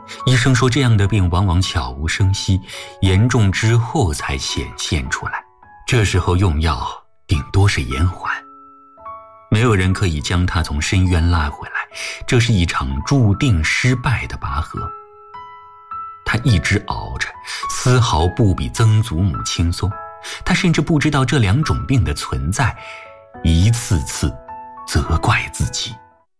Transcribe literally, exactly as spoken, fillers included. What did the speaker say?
医生说这样的病往往悄无声息，严重之后才显现出来，这时候用药顶多是延缓。没有人可以将他从深渊拉回来，这是一场注定失败的拔河。他一直熬着，丝毫不比曾祖母轻松。他甚至不知道这两种病的存在，一次次责怪自己。